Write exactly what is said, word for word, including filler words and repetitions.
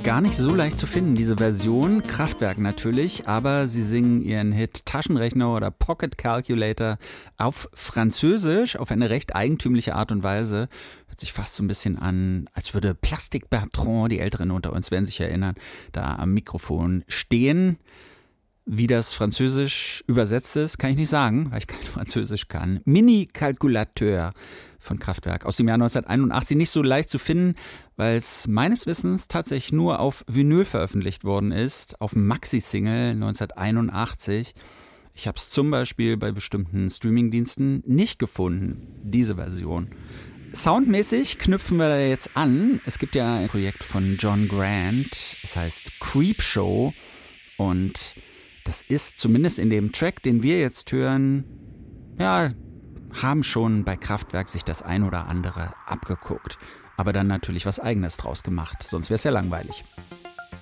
Gar nicht so leicht zu finden, diese Version. Kraftwerk natürlich, aber sie singen ihren Hit Taschenrechner oder Pocket Calculator auf Französisch, auf eine recht eigentümliche Art und Weise. Hört sich fast so ein bisschen an, als würde Plastic Bertrand, die Älteren unter uns werden sich erinnern, da am Mikrofon stehen. Wie das Französisch übersetzt ist, kann ich nicht sagen, weil ich kein Französisch kann. Mini-Calculateur von Kraftwerk aus dem Jahr neunzehnhunderteinundachtzig. Nicht so leicht zu finden, weil es meines Wissens tatsächlich nur auf Vinyl veröffentlicht worden ist, auf Maxi-Single neunzehnhunderteinundachtzig. Ich habe es zum Beispiel bei bestimmten Streamingdiensten nicht gefunden, diese Version. Soundmäßig knüpfen wir da jetzt an. Es gibt ja ein Projekt von John Grant, es heißt Creepshow und das ist zumindest in dem Track, den wir jetzt hören, ja, haben schon bei Kraftwerk sich das ein oder andere abgeguckt. Aber dann natürlich was Eigenes draus gemacht, sonst wäre es ja langweilig.